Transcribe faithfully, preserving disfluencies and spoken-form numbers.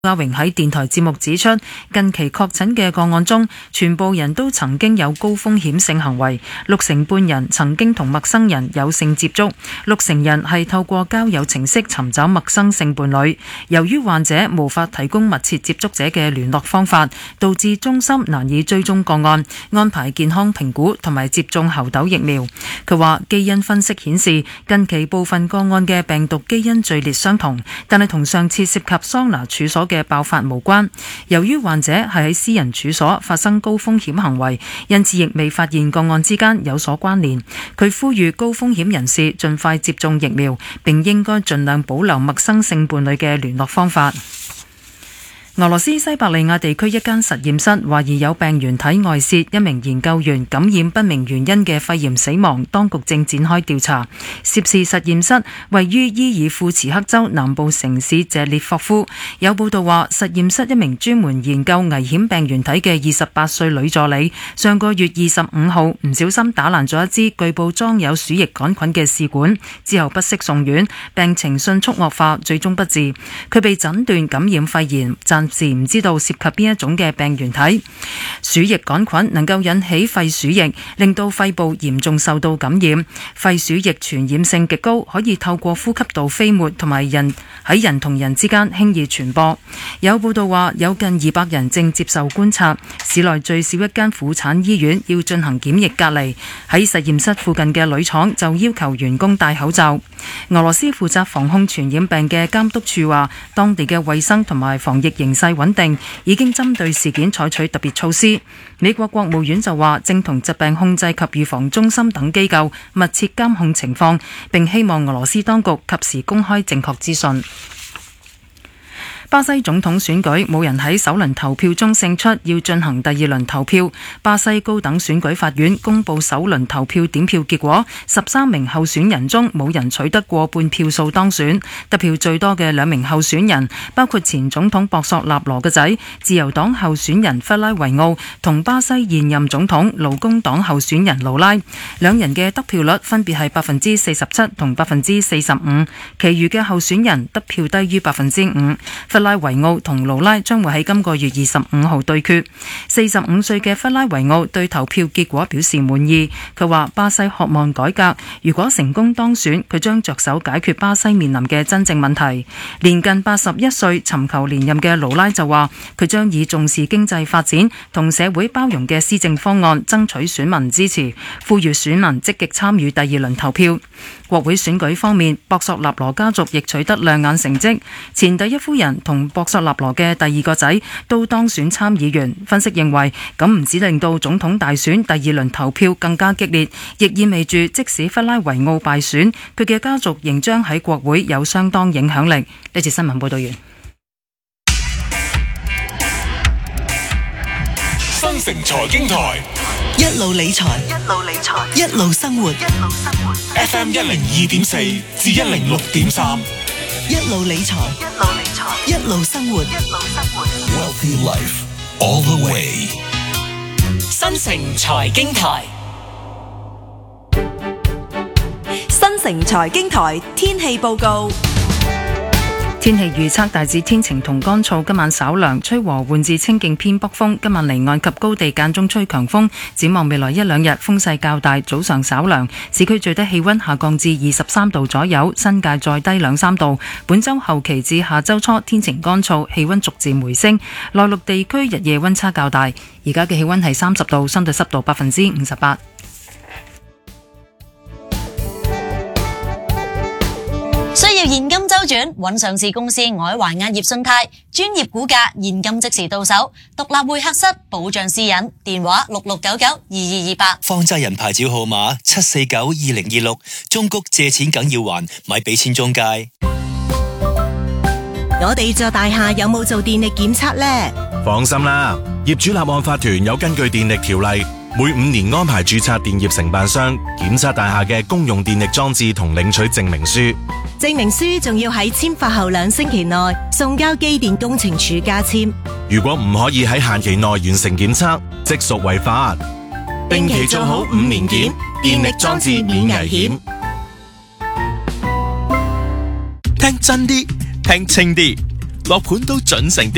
阿榮喺電台節目指出，近期確診嘅個案中，全部人都曾經有高風險性行為，六成半人曾經同陌生人有性接觸，六成人係透過交友程式尋找陌生性伴侶。由於患者無法提供密切接觸者嘅聯絡方法，導致中心難以追蹤個案，安排健康評估同埋接種猴痘疫苗。佢話基因分析顯示，近期部分個案嘅病毒基因序列相同，但係同上次涉及桑拿處所嘅爆發無關。由於患者係喺私人處所發生高風險行為，因此亦未發現個案之間有所關聯。佢呼籲高風險人士盡快接種疫苗，並應該盡量保留陌生性伴侶嘅聯絡方法。俄羅斯西伯利亞地區一間實驗室懷疑有病原體外泄，一名研究員感染不明原因嘅肺炎死亡，當局正展開調查。涉事實驗室位於伊爾庫茨克州南部城市謝列霍夫。有報道話，實驗室一名專門研究危險病原體嘅二十八歲女助理，上個月二十五號唔小心打爛咗一支據報裝有鼠疫桿菌嘅試管，之後不適送院，病情迅速惡化，最終不治。佢被診斷感染肺炎，暫時唔知道涉及邊一種嘅病原體。鼠疫桿菌能夠引起肺鼠疫，令到肺部嚴重受到感染。肺鼠疫傳染性極高，可以透過呼吸道飛沫同埋人喺人同人之間輕易傳播。有報道話，有近二百人正接受觀察。市內最少一間婦產醫院要進行檢疫隔離。喺實驗室附近嘅鋁廠就要求員工戴口罩。俄羅斯負責防控傳染病嘅監督處話，當地嘅衛生同埋防疫形勢穩定，已經針對事件採取特別措施。美國國務院就話，正同疾病控制及預防中心等機構密切監控情況，並希望俄羅斯當局及時公開正確資訊。巴西總統選舉冇人喺首輪投票中勝出，要進行第二輪投票。巴西高等選舉法院公布首輪投票點票結果，十三名候選人中冇人取得過半票數當選。得票最多嘅兩名候選人包括前總統博索納羅嘅仔，自由黨候選人弗拉維奧同巴西現任總統勞工黨候選人盧拉。兩人嘅得票率分別係百分之四十七同百分之四十五，其餘嘅候選人得票低於百分之五。弗拉維奧同盧拉將會喺今個月二十五號對決。四十五歲嘅弗拉維奧對投票結果表示滿意。佢話巴西渴望改革，如果成功當選，佢將着手解決巴西面臨嘅真正問題。年近八十一歲尋求連任嘅盧拉就話，佢將以重視經濟發展同社會包容嘅施政方案爭取選民支持，呼籲選民積極參與第二輪投票。國會選舉方面，博索納羅家族亦取得亮眼成績，前第一夫人同博索納羅嘅第二個仔都當選參議員。分析認為，咁唔止令到總統大選第二輪投票更加激烈，亦意味住即使弗拉維奧敗選，佢嘅家族仍將喺國會有相當影響力。呢次新聞報道完。 新城財經台一路理財，一路理財，一路生活，一路生活。 F M 一零二點四至一零六點三， 一路理財，一路理財，一路生活，一路生活。 Wealthy Life all the way。 新城財經台， 新城財經台天氣報告。 天氣預測大致天晴同乾燥，今晚稍涼，吹和緩至清勁偏北風。今晚離岸及高地間中吹強風。展望未來一兩日風勢較大，早上稍涼，市區最低氣溫下降至二十三度左右，新界再低兩三度。本週後期至下週初天晴乾燥，氣溫逐漸回升。內陸地區日夜溫差較大。而家嘅氣溫係三十度，相對濕度百分之五十八。 需要現金周轉，揾上市公司外環亞業信貸，專業估價，現金即時到手，獨立會客室，保障私隱，電話六六九九二二二八。 放債人牌照號碼七四九二零二六，中谷借錢梗要還，咪俾錢中介。 我哋座大廈有冇做電力檢測呢？ 放心啦，業主立案法團有根據電力條例，每五年安排註冊電業承辦商檢測大廈嘅公用電力裝置同領取證明書。 證明書仲要喺簽發後兩星期內送交機電工程署加簽。 如果唔可以喺限期內完成檢測，即屬違法。定期做好五年檢，電力裝置免危險。 聽真啲，聽清啲，落盤都準成啲。